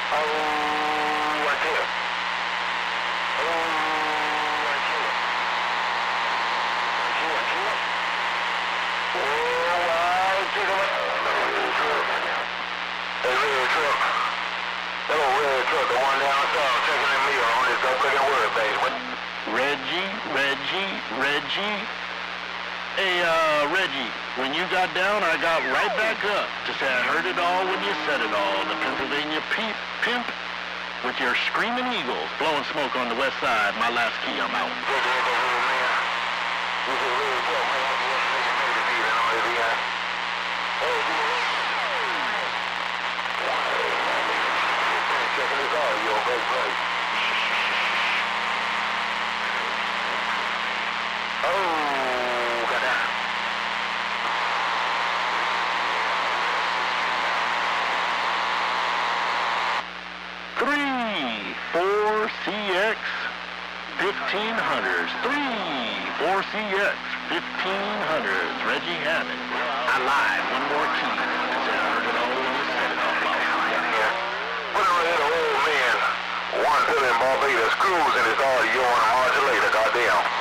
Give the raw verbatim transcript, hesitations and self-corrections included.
Oh, I see it. Oh, I see it. I see it, I see it. Oh, I see it. Hey, red truck. That old red truck, the one down south, checking in me on this up-looking word base. Reggie, Reggie, Reggie. Hey, uh, Reggie, when you got down, I got right back up to say I heard it all when you said it all. The Pennsylvania peep, pimp with your screaming eagles blowing smoke on the west side. My last key, I'm out. Three, four C X, fifteen hundreds. Three, four C X, fifteen hundreds. Reggie had it. I lied. One more key. I said I heard it all when you said it out loud. Yeah. Put it right old man. One billion Barbados cruising his audio on a modulator. Goddamn.